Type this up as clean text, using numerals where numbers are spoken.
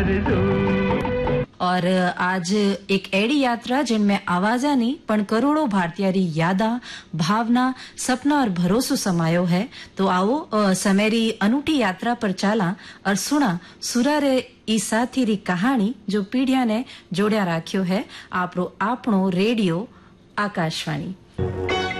और आज एक एड़ी यात्रा जिनमें आवाजा नहीं पण करोड़ों भारतीय री यादा भावना सपना और भरोसो समायो है। तो आओ समेरी अनूठी यात्रा पर चाला और सुना सुरा रे ई साथी री कहानी जो पीढ़िया ने जोड़िया राख्यो है आपणो रेडियो आकाशवाणी।